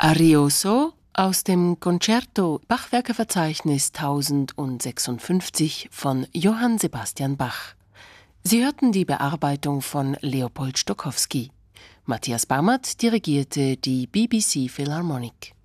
Arioso aus dem Concerto Bachwerkeverzeichnis 1056 von Johann Sebastian Bach. Sie hörten die Bearbeitung von Leopold Stokowski. Matthias Bamert dirigierte die BBC Philharmonic.